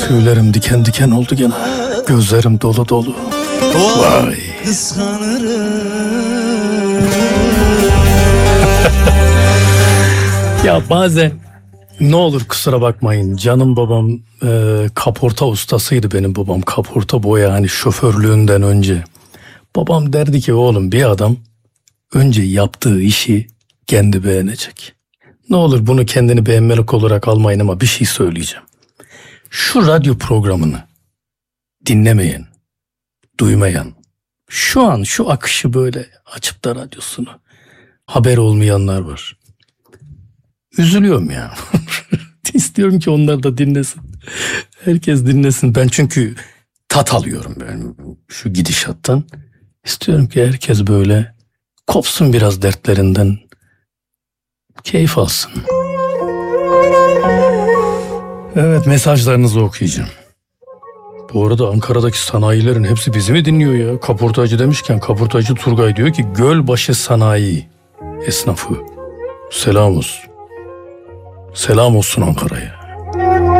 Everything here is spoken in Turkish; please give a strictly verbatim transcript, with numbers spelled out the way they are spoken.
Tüylerim diken diken oldu gene. Gözlerim dolu dolu. Vay. Ya bazen ne olur kusura bakmayın, canım babam e, kaporta ustasıydı benim babam. Kaporta boya, hani şoförlüğünden önce. Babam derdi ki oğlum, bir adam önce yaptığı işi kendi beğenecek. Ne olur bunu kendini beğenmelik olarak almayın ama bir şey söyleyeceğim. Şu radyo programını dinlemeyen, duymayan, şu an şu akışı böyle açıp da radyosunu haber olmayanlar var. Üzülüyorum ya. İstiyorum ki onlar da dinlesin. Herkes dinlesin. Ben çünkü tat alıyorum ben şu gidişattan. İstiyorum ki herkes böyle kopsun biraz dertlerinden. Keyif alsın. Evet, mesajlarınızı okuyacağım. Bu arada Ankara'daki sanayilerin hepsi bizi mi dinliyor ya? Kaportacı demişken Kaportacı Turgay diyor ki Gölbaşı Sanayi esnafı selam olsun. Selam olsun Ankara'ya.